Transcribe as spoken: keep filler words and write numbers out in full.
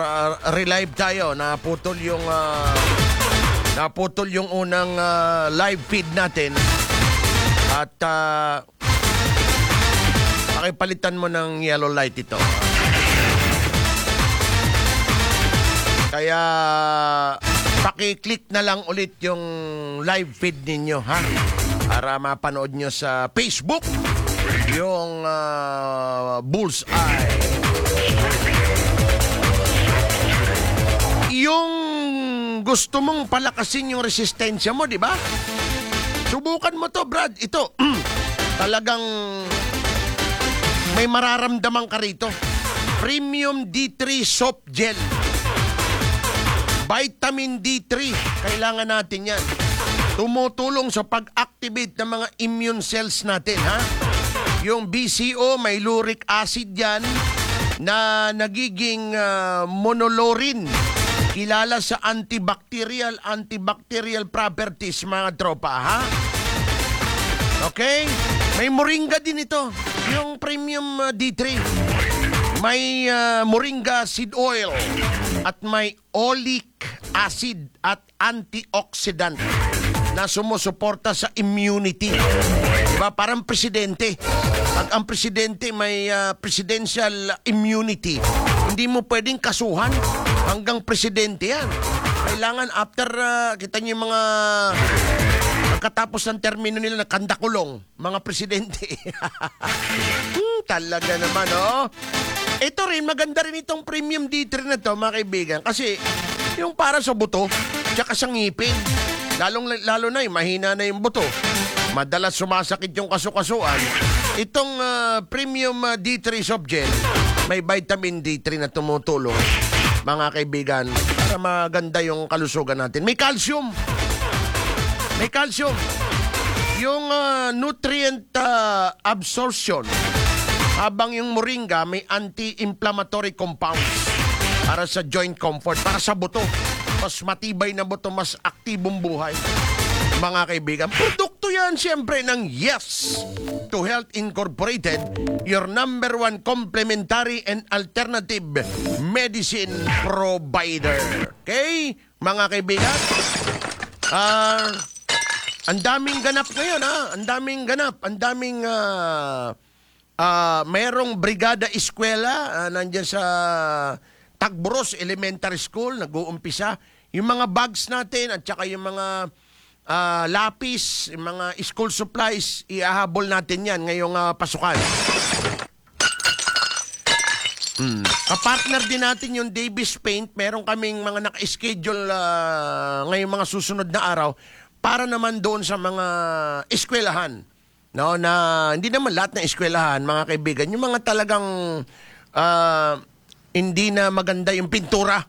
Uh, relive tayo. Naputol yung uh, naputol yung unang uh, live feed natin. At uh, pakipalitan mo ng yellow light ito. Kaya paki-click na lang ulit yung live feed ninyo, ha? Para mapanood nyo sa Facebook yung uh, Bullseye. Yung gusto mong palakasin yung resistensya mo, di ba? Subukan mo to, Brad. Ito, talagang may mararamdaman ka rito. Premium D three Soft Gel. Vitamin D three. Kailangan natin yan. Tumutulong sa pag-activate ng mga immune cells natin, ha? Yung B C O, may uric acid yan na nagiging uh, monolaurin. Kilala sa antibacterial, antibacterial properties, mga tropa, ha? Okay? May moringa din ito. Yung premium uh, D three. May uh, moringa seed oil. At may oleic acid at antioxidant na sumusuporta sa immunity. Diba? Parang presidente. Pag ang presidente may uh, presidential immunity, hindi mo pwedeng kasuhan. Hanggang presidente yan. Kailangan after, uh, kita niyo yung mga pagkatapos ng termino nila na kandakulong, mga presidente. hmm, talaga naman, oh. Ito rin, maganda rin itong premium D three na to, mga kaibigan. Kasi yung para sa buto, tsaka sa ngipin. Lalong, lalo na yung mahina na yung buto. Madalas sumasakit yung kasukasuan. Itong uh, premium uh, D three soft gel, may vitamin D three na tumutulong, mga kaibigan, para maganda yung kalusugan natin. May calcium. May calcium. Yung uh, nutrient uh, absorption. Habang yung moringa may anti-inflammatory compounds para sa joint comfort, para sa buto. Mas matibay na buto, mas aktibong buhay. Mga kaibigan, produkto yan siyempre ng Yes to Health Incorporated, your number one complementary and alternative medicine provider. Okay? Mga kaibigan, ah, uh, ang daming ganap ngayon, ha? Ang daming ganap, ang daming uh, uh, merong brigada eskwela uh, nandiyan sa Tagboros Elementary School, nag-uumpisa. Yung mga bags natin at saka yung mga Uh, lapis, mga school supplies, iahabol natin yan ngayong uh, pasukan. Hmm. Kapartner din natin yung Davis Paint. Meron kaming mga naka-schedule uh, ngayong mga susunod na araw para naman doon sa mga eskwelahan. No, na hindi naman lahat ng eskwelahan, mga kaibigan. Yung mga talagang uh, hindi na maganda yung pintura.